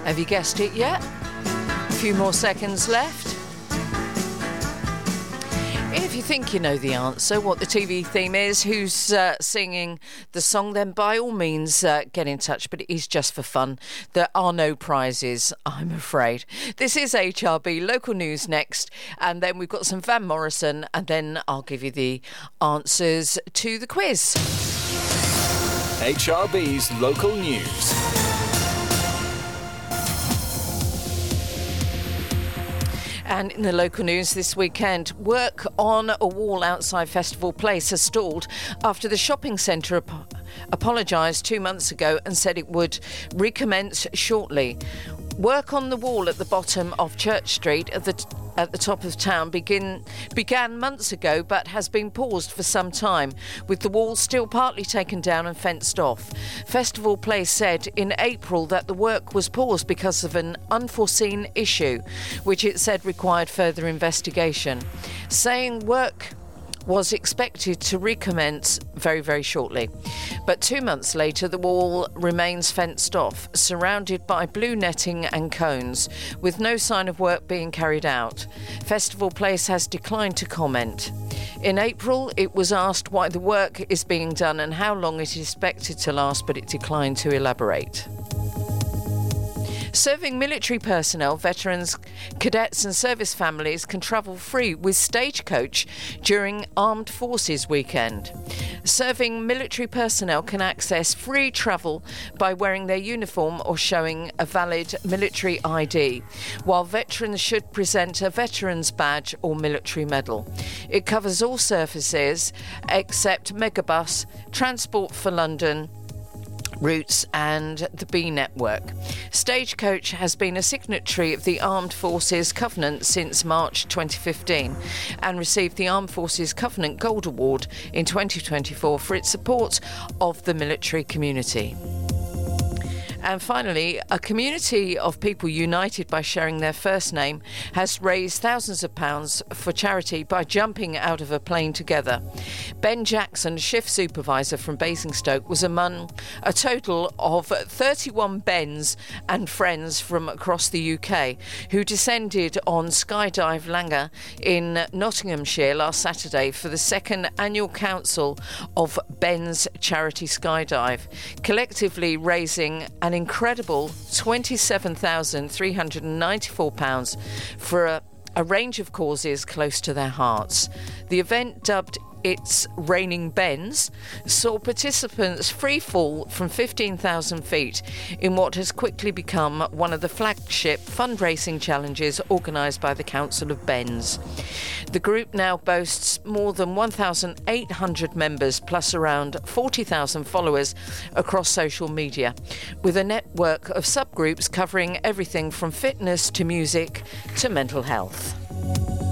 Have you guessed it yet? A few more seconds left. If you think you know the answer, what the TV theme is, who's singing the song, then by all means get in touch, but it is just for fun. There are no prizes, I'm afraid. This is HRB, local news next, and then we've got some Van Morrison, and then I'll give you the answers to the quiz. HRB's local news. And in the local news this weekend, work on a wall outside Festival Place has stalled after the shopping centre apologised 2 months ago and said it would recommence shortly. Work on the wall at the bottom of Church Street at the top of town began months ago, but has been paused for some time, with the wall still partly taken down and fenced off. Festival Place said in April that the work was paused because of an unforeseen issue, which it said required further investigation, saying work was expected to recommence very, very shortly. But 2 months later, the wall remains fenced off, surrounded by blue netting and cones, with no sign of work being carried out. Festival Place has declined to comment. In April, it was asked why the work is being done and how long it is expected to last, but it declined to elaborate. Serving military personnel, veterans, cadets and service families can travel free with Stagecoach during Armed Forces Weekend. Serving military personnel can access free travel by wearing their uniform or showing a valid military ID, while veterans should present a veteran's badge or military medal. It covers all services except Megabus, Transport for London, Routes and the B Network. Stagecoach has been a signatory of the Armed Forces Covenant since March 2015 and received the Armed Forces Covenant Gold Award in 2024 for its support of the military community. And finally, a community of people united by sharing their first name has raised thousands of pounds for charity by jumping out of a plane together. Ben Jackson, shift supervisor from Basingstoke, was among a total of 31 Bens and friends from across the UK who descended on Skydive Langer in Nottinghamshire last Saturday for the second annual Council of Ben's Charity Skydive, collectively raising an incredible £27,394 for a range of causes close to their hearts. The event, dubbed It's Raining Bens, saw participants free fall from 15,000 feet in what has quickly become one of the flagship fundraising challenges organised by the Council of Bens. The group now boasts more than 1,800 members plus around 40,000 followers across social media, with a network of subgroups covering everything from fitness to music to mental health.